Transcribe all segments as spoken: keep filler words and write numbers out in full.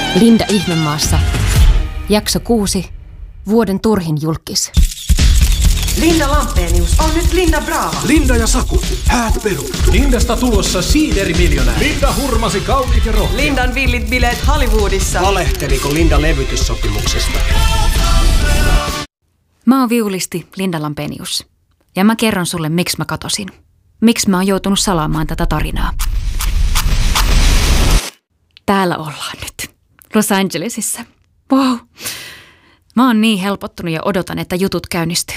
Linda Ihmemaassa. Jakso kuusi. Vuoden turhin julkis. Linda Lampenius on nyt Linda Brava. Linda ja Saku, häät peru. Lindasta tulossa siiderimiljonääri. Linda hurmasi kauniit ja rohkeat. Lindan villit bileet Hollywoodissa. Valehteliko Linda levytyssopimuksesta? Mä oon viulisti Linda Lampenius. Ja mä kerron sulle, miksi mä katosin. Miksi mä oon joutunut salaamaan tätä tarinaa. Täällä ollaan nyt. Los Angelesissa. Wow. Mä oon niin helpottunut ja odotan, että jutut käynnistyy.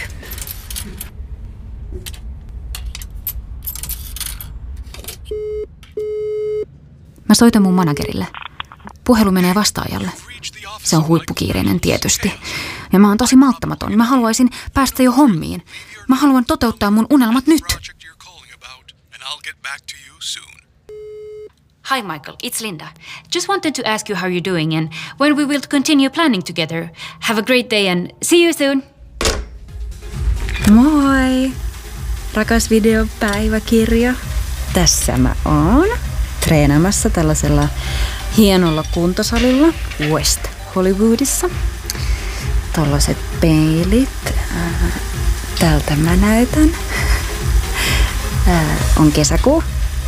Mä soitan mun managerille. Puhelu menee vastaajalle. Se on huippukiireinen tietysti. Ja mä oon tosi malttamaton. Mä haluaisin päästä jo hommiin. Mä haluan toteuttaa mun unelmat nyt. Hi Michael, it's Linda. Just wanted to ask you how you're doing and when we will continue planning together. Have a great day and see you soon. Moi! Rakas videopäiväkirja. Tässä mä oon treenaamassa tällaisella hienolla kuntosalilla West Hollywoodissa. Tollaiset peilit. Tältä mä näytän. On kesäkuu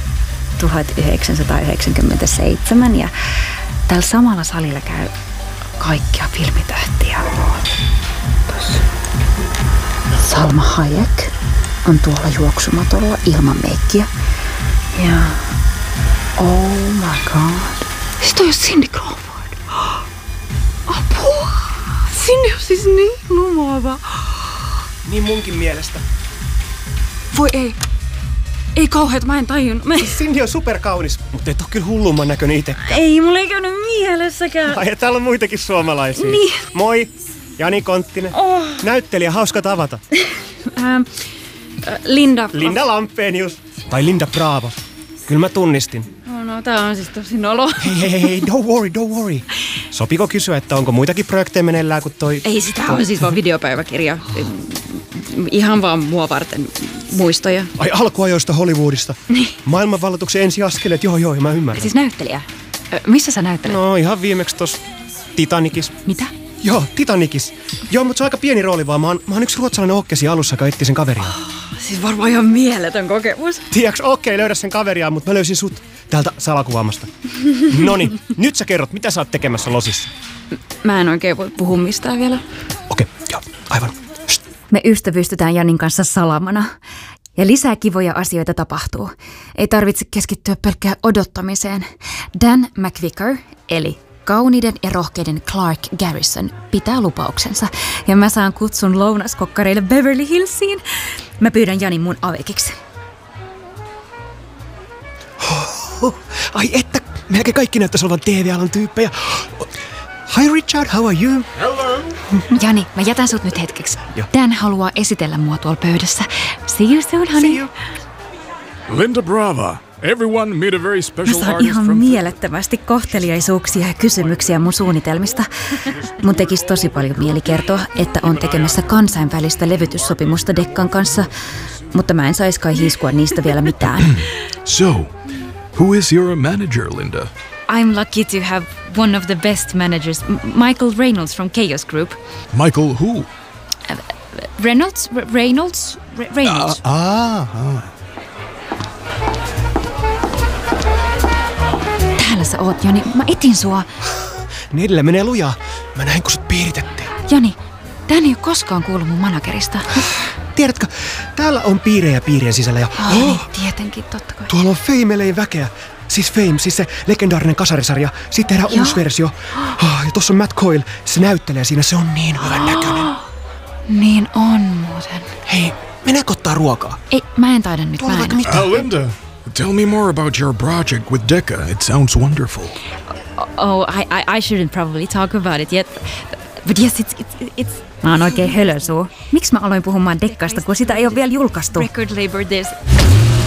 tuhatyhdeksänsataayhdeksänkymmentäseitsemän ja tällä samalla salilla käy kaikkia filmitähtiä. Tossa. Salma Hayek on tuolla juoksumatolla ilman meikkiä. Ja oh my god. Siis toi on Cindy Crawford. Apua. Cindy on siis niin lumoava. Niin munkin mielestä. Voi ei. Ei kauheat, mä en tajunnut. Mä... Cindy on superkaunis, mutta et oo kyllä hullumman näköinen itekään. Ei, mulla ei käynyt mielessäkään. Ai, ja täällä on muitakin suomalaisia. Niin. Moi, Jani Konttinen. Oh. Näyttelijä, hauska tavata. ähm, Linda. Linda Lampenius. Tai Linda Brava. Kyllä mä tunnistin. No, no, tää on siis tosi nolo. Hei, hei, hei, don't worry, don't worry. Sopiko kysyä, että onko muitakin projekteja meneillään kuin toi... Ei, sitä on siis vaan videopäiväkirja. Ihan vaan mua varten muistoja. Ai, alkuajoista Hollywoodista. Niin. Maailmanvalloituksen ensiaskeleet, joo joo, mä ymmärrän. Siis näyttelijä. Ö, missä sä näyttelet? No ihan viimeksi tossa Titanicissa. Mitä? Joo, Titanicissa. Joo, mutta se on aika pieni rooli vaan. Mä oon, mä oon yksi ruotsalainen okkesi alussa, joka etsi sen kaveriaan. Oh, siis varmaan ihan mieletön kokemus. Tiedäks, okei, löydä sen kaveriaan, mutta mä löysin sut täältä salakuvaamasta. Noniin, nyt sä kerrot, mitä sä oot tekemässä Losissa. Mä en oikein voi puhua mistään vielä. Okei, joo, aivan. Shht. Me ystävystytään Janin kanssa salamana. Ja lisää kivoja asioita tapahtuu. Ei tarvitse keskittyä pelkkään odottamiseen. Dan McVicker, eli kauniiden ja rohkeiden Clark Garrison, pitää lupauksensa. Ja mä saan kutsun lounaskokkareille Beverly Hillsiin. Mä pyydän Janin mun avekiksi. Oh, ai että, melkein kaikki näyttäisi olevan T V-alan tyyppejä. Hi Richard, how are you? Hello. Jani, mä jätän sut nyt hetkeksi. Joo. Dan haluaa esitellä mua tuolla pöydässä. See you soon, honey. See you. Linda Brava. Everyone meet a very Mä special saan artist ihan from... mielettömästi kohteliaisuuksia ja kysymyksiä mun suunnitelmista. Mun tekisi tosi paljon mieli kertoa, että on tekemässä kansainvälistä levytyssopimusta Dekkan kanssa, mutta mä en sais kai hiiskua niistä vielä mitään. So, who is your manager, Linda? I'm lucky to have one of the best managers, M- Michael Reynolds from Chaos Group. Michael who? Uh, Reynolds? R- Reynolds? R- Reynolds. Ah, ah. Täällä sä oot, Jani. Mä etin sua. Nedellä menee lujaa. Mä näin, kun sut piiritettiin. Jani, Dan ei ole koskaan kuullut mun managerista. Tiedätkö, täällä on piirejä piirien sisällä ja... Oh, niin, tietenkin, totta kai. Tuolla on Fame-elein väkeä. Siis Fame, siis se legendaarinen kasarisarja. Sitten tehdään Joo. uusi versio. Oh, ja tossa on Matt Coyle. Se näyttelee siinä. Se on niin hyvän näköinen. Niin on muuten. Hei, mennäänkö ottaa ruokaa? Ei, mä en taida nyt. Tuolla Mä vaikka en. mitään. Uh, Linda, tell me more about your project with Decca. It sounds wonderful. Oh, I, I, I shouldn't probably talk about it yet. But yes, it's, it's, it's... Mä oon oikein hölösuu. Miksi mä aloin puhumaan Dekkasta, kun sitä ei ole vielä julkaistu? Record label this.